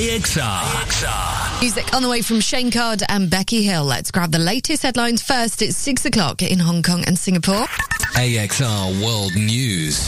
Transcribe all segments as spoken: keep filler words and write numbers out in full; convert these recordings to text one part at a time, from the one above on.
A X R. Music on the way from Shane Card and Becky Hill. Let's grab the latest headlines first. It's six o'clock in Hong Kong and Singapore. A X R World News.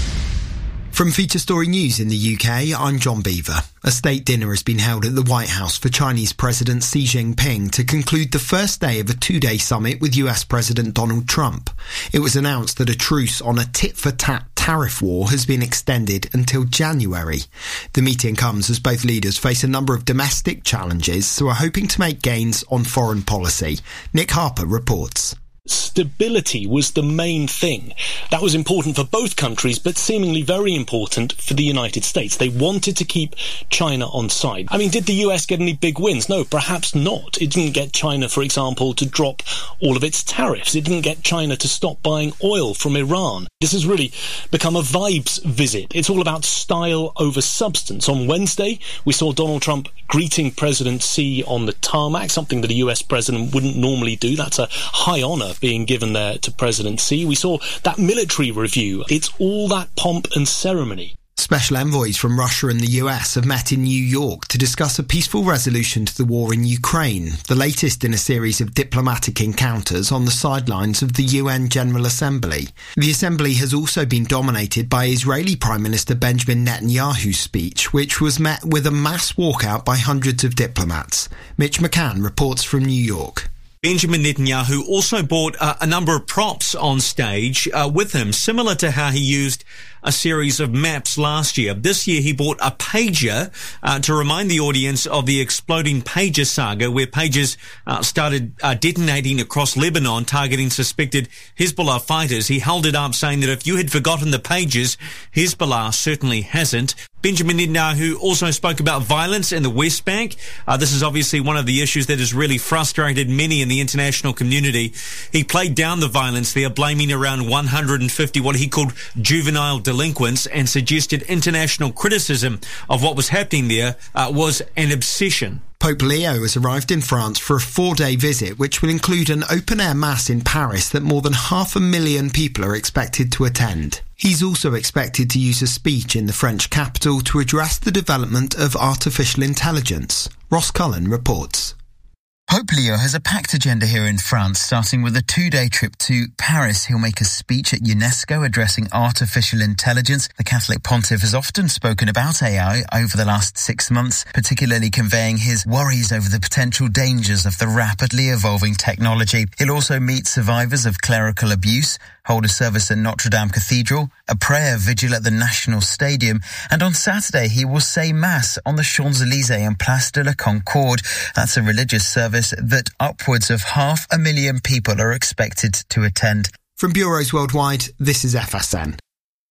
From Feature Story News in the U K, I'm John Beaver. A state dinner has been held at the White House for Chinese President Xi Jinping to conclude the first day of a two-day summit with U S President Donald Trump. It was announced that a truce on a tit-for-tat tariff war has been extended until January. The meeting comes as both leaders face a number of domestic challenges, so are hoping to make gains on foreign policy. Nick Harper reports. Stability was the main thing. That was important for both countries, but seemingly very important for the United States. They wanted to keep China on side. I mean, did the U S get any big wins? No, perhaps not. It didn't get China, for example, to drop all of its tariffs. It didn't get China to stop buying oil from Iran. This has really become a vibes visit. It's all about style over substance. On Wednesday, we saw Donald Trump greeting President Xi on the tarmac, something that a U S president wouldn't normally do. That's a high honour being given there to President Xi. We saw that military review. It's all that pomp and ceremony. Special envoys from Russia and the U S have met in New York to discuss a peaceful resolution to the war in Ukraine, the latest in a series of diplomatic encounters on the sidelines of the U N General Assembly. The Assembly has also been dominated by Israeli Prime Minister Benjamin Netanyahu's speech, which was met with a mass walkout by hundreds of diplomats. Mitch McCann reports from New York. Benjamin Netanyahu also brought uh, a number of props on stage uh, with him, similar to how he used a series of maps last year. This year he bought a pager uh, to remind the audience of the exploding pager saga, where pagers uh, started uh, detonating across Lebanon, targeting suspected Hezbollah fighters. He held it up, saying that if you had forgotten the pagers, Hezbollah certainly hasn't. Benjamin Netanyahu also spoke about violence in the West Bank. Uh, this is obviously one of the issues that has really frustrated many in the international community. He played down the violence there, blaming around one hundred fifty what he called juvenile delinquents, and suggested international criticism of what was happening there uh, was an obsession. Pope Leo has arrived in France for a four-day visit, which will include an open-air mass in Paris that more than half a million people are expected to attend. He's also expected to use a speech in the French capital to address the development of artificial intelligence. Ross Cullen reports. Pope Leo has a packed agenda here in France, starting with a two-day trip to Paris. He'll make a speech at UNESCO addressing artificial intelligence. The Catholic pontiff has often spoken about A I over the last six months, particularly conveying his worries over the potential dangers of the rapidly evolving technology. He'll also meet survivors of clerical abuse, hold a service at Notre Dame Cathedral, a prayer vigil at the National Stadium, and on Saturday he will say Mass on the Champs-Élysées and Place de la Concorde. That's a religious service that upwards of half a million people are expected to attend. From bureaus worldwide, this is F S N.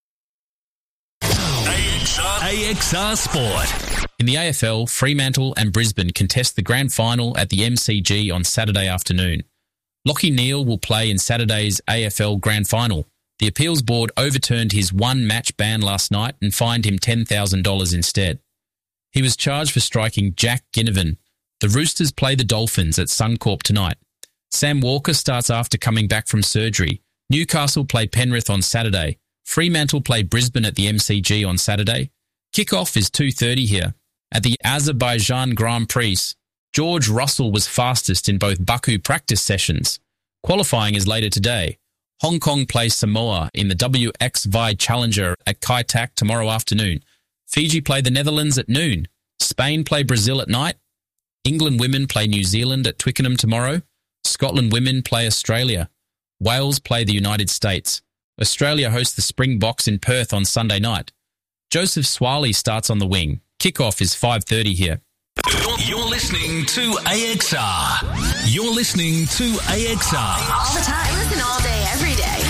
A X R Sport. In the A F L, Fremantle and Brisbane contest the grand final at the M C G on Saturday afternoon. Lachie Neale will play in Saturday's A F L Grand Final. The appeals board overturned his one-match ban last night and fined him ten thousand dollars instead. He was charged for striking Jack Ginnivan. The Roosters play the Dolphins at Suncorp tonight. Sam Walker starts after coming back from surgery. Newcastle play Penrith on Saturday. Fremantle play Brisbane at the M C G on Saturday. Kickoff is two thirty here. At the Azerbaijan Grand Prix, George Russell was fastest in both Baku practice sessions. Qualifying is later today. Hong Kong plays Samoa in the W X V I Challenger at Kai Tak tomorrow afternoon. Fiji play the Netherlands at noon. Spain play Brazil at night. England women play New Zealand at Twickenham tomorrow. Scotland women play Australia. Wales play the United States. Australia hosts the Springboks in Perth on Sunday night. Joseph Swaley starts on the wing. Kickoff is five thirty here. You're listening to A X R. You're listening to A X R. All the time. Listen all day, every day.